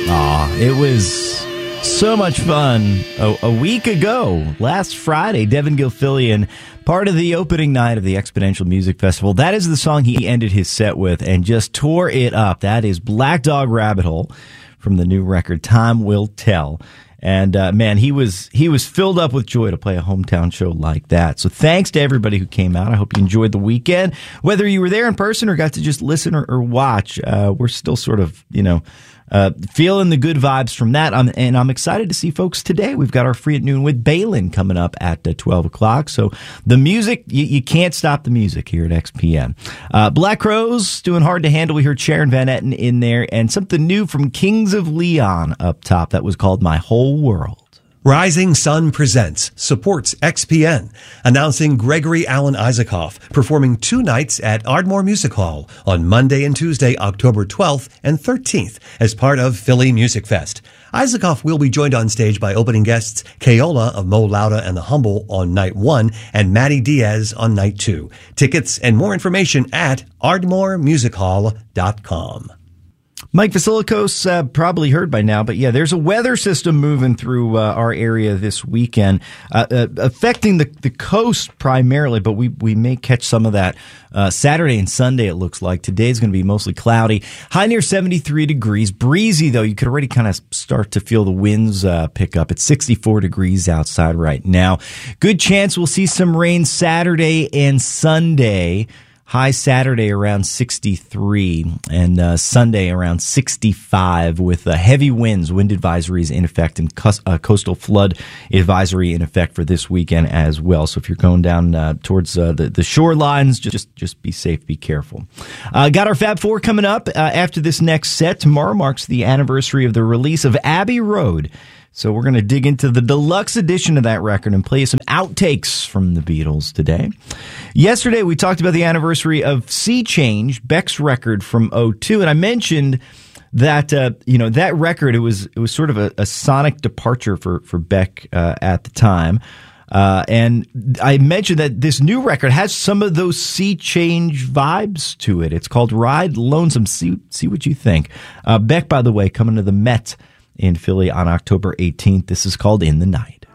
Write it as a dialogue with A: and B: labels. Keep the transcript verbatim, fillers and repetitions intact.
A: Aw, it was so much fun a, a week ago, last Friday. Devin Gilfillian, part of the opening night of the Exponential Music Festival. That is the song he ended his set with and just tore it up. That is Black Dog Rabbit Hole from the new record, Time Will Tell. And, uh, man, he was he was filled up with joy to play a hometown show like that. So thanks to everybody who came out. I hope you enjoyed the weekend. Whether you were there in person or got to just listen or, or watch, uh, we're still sort of, you know, uh, feeling the good vibes from that. Um, and I'm excited to see folks today. We've got our Free at Noon with Balin coming up at uh, twelve o'clock. So the music, you, you can't stop the music here at X P M. Uh, Black Crowes doing hard to handle. We heard Sharon Van Etten in there, and something new from Kings of Leon up top that was called My Whole World.
B: Rising Sun Presents supports X P N, announcing Gregory Alan Isaacoff performing two nights at Ardmore Music Hall on Monday and Tuesday, October twelfth and thirteenth, as part of Philly Music Fest. Isaacoff will be joined on stage by opening guests Kaola of Mo Lauda and the Humble on night one and Matty Diaz on night two. Tickets and more information at ardmore music hall dot com.
A: Mike Vasilikos, uh, probably heard by now, but yeah, there's a weather system moving through uh, our area this weekend, uh, uh, affecting the, the coast primarily, but we, we may catch some of that uh, Saturday and Sunday, it looks like. Today's going to be mostly cloudy. High near seventy-three degrees. Breezy, though. You could already kind of start to feel the winds uh, pick up. It's sixty-four degrees outside right now. Good chance we'll see some rain Saturday and Sunday. High Saturday around sixty-three and uh, Sunday around sixty-five with uh, heavy winds, wind advisories in effect, and cus- uh, coastal flood advisory in effect for this weekend as well. So if you're going down uh, towards uh, the, the shorelines, just just be safe, be careful. Uh, got our Fab Four coming up uh, after this next set. Tomorrow marks the anniversary of the release of Abbey Road. So we're going to dig into the deluxe edition of that record and play some outtakes from the Beatles today. Yesterday, we talked about the anniversary of Sea Change, Beck's record from oh two, and I mentioned that uh, you know that record, it was it was sort of a, a sonic departure for for Beck uh, at the time. Uh, and I mentioned that this new record has some of those Sea Change vibes to it. It's called Ride Lonesome. See, see what you think. Uh, Beck, by the way, coming to the Met in Philly on October eighteenth. This is called In the Night.